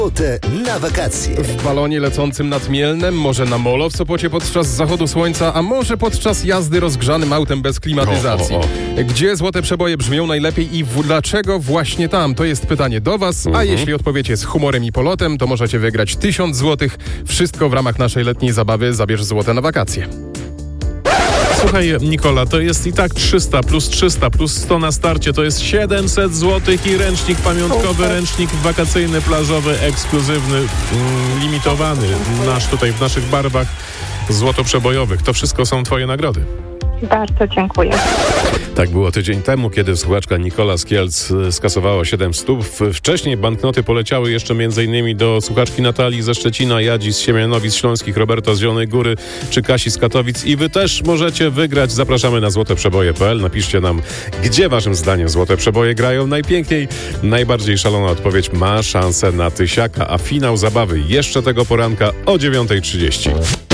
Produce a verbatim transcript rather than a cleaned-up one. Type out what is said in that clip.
Złote na wakacje. W balonie lecącym nad Mielnem, może na molo w Sopocie podczas zachodu słońca, a może podczas jazdy rozgrzanym autem bez klimatyzacji. O, o, o. Gdzie złote przeboje brzmią najlepiej i w, dlaczego właśnie tam? To jest pytanie do was, Mhm. a jeśli odpowiecie z humorem i polotem, to możecie wygrać tysiąc złotych. Wszystko w ramach naszej letniej zabawy Zabierz złote na wakacje. Słuchaj, Nikola, to jest i tak trzysta plus trzysta plus sto na starcie, to jest siedemset złotych i ręcznik pamiątkowy, ręcznik wakacyjny, plażowy, ekskluzywny, mm, limitowany, nasz tutaj w naszych barwach złotoprzebojowych. To wszystko są twoje nagrody. Bardzo dziękuję. Tak było tydzień temu, kiedy słuchaczka Nikola z Kielc skasowała siedem stów. Wcześniej banknoty poleciały jeszcze m.in. do słuchaczki Natalii ze Szczecina, Jadzi z Siemianowic Śląskich, Roberta z Zielonej Góry czy Kasi z Katowic. I wy też możecie wygrać. Zapraszamy na złoteprzeboje kropka p l. Napiszcie nam, gdzie waszym zdaniem złote przeboje grają najpiękniej. Najbardziej szalona odpowiedź ma szansę na tysiaka, a finał zabawy jeszcze tego poranka o dziewiąta trzydzieści.